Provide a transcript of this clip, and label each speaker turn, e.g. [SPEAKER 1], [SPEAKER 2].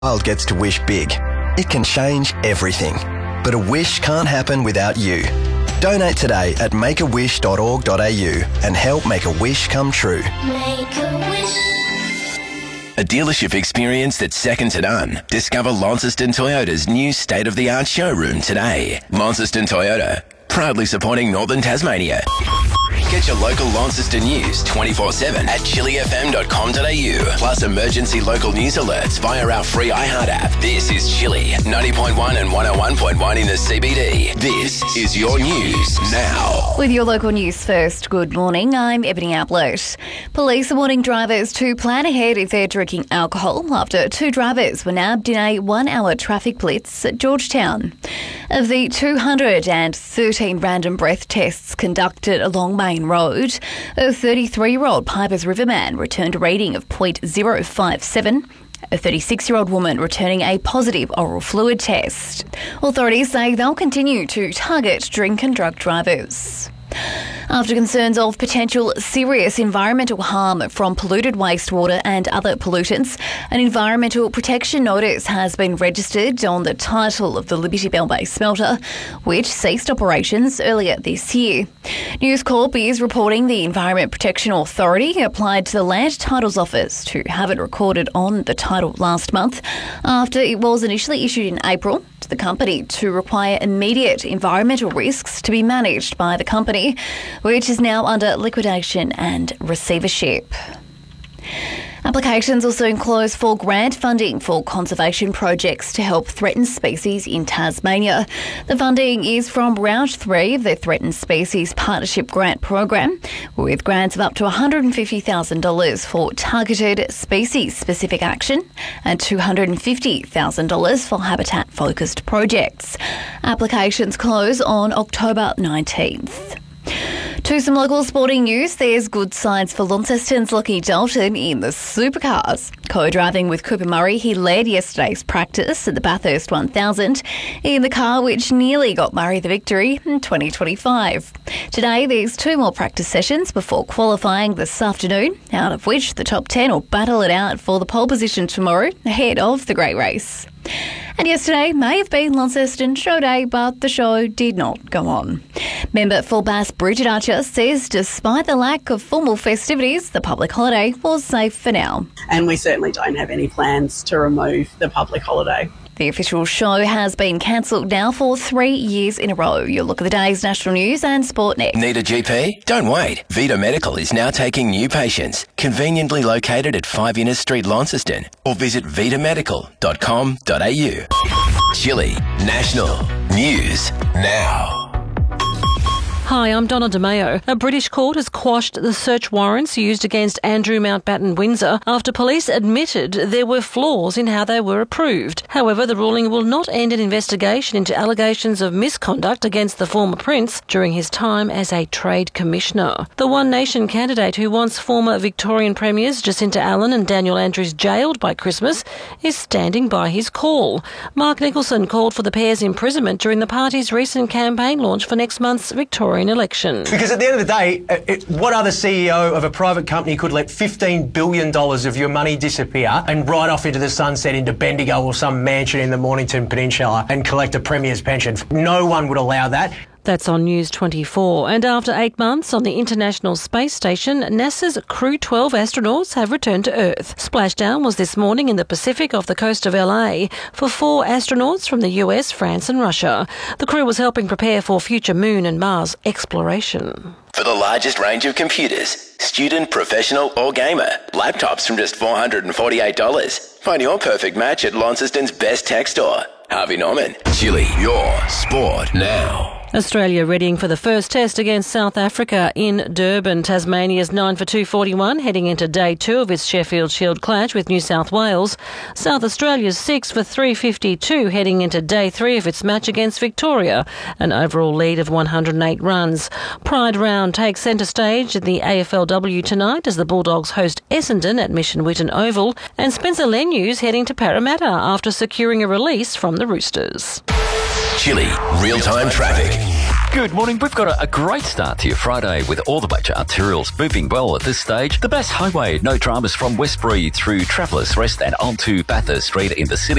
[SPEAKER 1] child gets to wish big, it can change everything. But a wish can't happen without you. Donate today at makeawish.org.au and help make a wish come true.
[SPEAKER 2] Make a wish.
[SPEAKER 3] A dealership experience that's second to none. Discover Launceston Toyota's new state-of-the-art showroom today. Launceston Toyota, proudly supporting Northern Tasmania. Get your local Launceston news 24/7 at chillyfm.com.au. Plus emergency local news alerts via our free iHeart app. This is Chilly 90.1 and 101.1 in the CBD. This is your news now.
[SPEAKER 4] With your local news first, good morning. I'm Ebony Ablett. Police are warning drivers to plan ahead if they're drinking alcohol after 2 drivers were nabbed in a 1-hour traffic blitz at Georgetown. Of the 213 random breath tests conducted along Main Road, a 33-year-old Pipers River man returned a reading of .057. A 36-year-old woman returning a positive oral fluid test. Authorities say they'll continue to target drink and drug drivers. After concerns of potential serious environmental harm from polluted wastewater and other pollutants, an environmental protection notice has been registered on the title of the Liberty Bell Bay smelter, which ceased operations earlier this year. News Corp is reporting the Environment Protection Authority applied to the Land Titles Office to have it recorded on the title last month after it was initially issued in April to the company to require immediate environmental risks to be managed by the company, which is now under liquidation and receivership. Applications will soon close for grant funding for conservation projects to help threatened species in Tasmania. The funding is from Round 3 of the Threatened Species Partnership Grant Program, with grants of up to $150,000 for targeted species-specific action and $250,000 for habitat-focused projects. Applications close on October 19th. To some local sporting news, there's good signs for Launceston's Lockie Dalton in the supercars. Co-driving with Cooper Murray, he led yesterday's practice at the Bathurst 1000 in the car which nearly got Murray the victory in 2025. Today, there's 2 more practice sessions before qualifying this afternoon, out of which the top 10 will battle it out for the pole position tomorrow ahead of the Great Race. And yesterday may have been Launceston Show Day, but the show did not go on. Member for Bass Bridget Archer says despite the lack of formal festivities, the public holiday was safe for now.
[SPEAKER 5] And we certainly don't have any plans to remove the public holiday.
[SPEAKER 4] The official show has been cancelled now for 3 years in a row. You'll look at the day's national news and sport next.
[SPEAKER 3] Need a GP? Don't wait. Vita Medical is now taking new patients. Conveniently located at 5 Innes Street, Launceston. Or visit vitamedical.com.au. Chilly National News Now.
[SPEAKER 6] Hi, I'm Donna DeMeo. A British court has quashed the search warrants used against Andrew Mountbatten Windsor after police admitted there were flaws in how they were approved. However, the ruling will not end an investigation into allegations of misconduct against the former prince during his time as a trade commissioner. The One Nation candidate who wants former Victorian premiers Jacinta Allen and Daniel Andrews jailed by Christmas is standing by his call. Mark Nicholson called for the pair's imprisonment during the party's recent campaign launch for next month's Victorian election.
[SPEAKER 7] Because at the end of the day, what other CEO of a private company could let $15 billion of your money disappear and ride off into the sunset into Bendigo or some mansion in the Mornington Peninsula and collect a premier's pension? No one would allow that.
[SPEAKER 6] That's on News 24. And after 8 months on the International Space Station, NASA's Crew 12 astronauts have returned to Earth. Splashdown was this morning in the Pacific off the coast of LA for 4 astronauts from the US, France and Russia. The crew was helping prepare for future Moon and Mars exploration.
[SPEAKER 3] For the largest range of computers, student, professional or gamer, laptops from just $448. Find your perfect match at Launceston's best tech store. Harvey Norman. Chilly, your sport now.
[SPEAKER 6] Australia readying for the first test against South Africa in Durban. Tasmania's 9 for 241 heading into day 2 of its Sheffield Shield clash with New South Wales. South Australia's 6 for 352 heading into day 3 of its match against Victoria, an overall lead of 108 runs. Pride Round takes centre stage at the AFLW tonight as the Bulldogs host Essendon at Mission Whitton Oval, and Spencer Lenyu's heading to Parramatta after securing a release from the Roosters.
[SPEAKER 3] Chilly real-time traffic.
[SPEAKER 2] Good morning. We've got a great start to your Friday with all the major arterials moving well at this stage. The Bass Highway, no dramas from Westbury through Travellers Rest and onto Bathurst Street in the city.